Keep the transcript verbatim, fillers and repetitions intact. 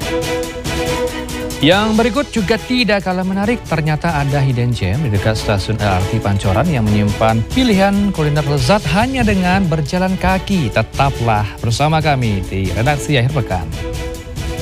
Yang berikut juga tidak kalah menarik, ternyata ada hidden gem di dekat stasiun L R T Pancoran yang menyimpan pilihan kuliner lezat hanya dengan berjalan kaki. Tetaplah bersama kami di Redaksi Akhir Pekan.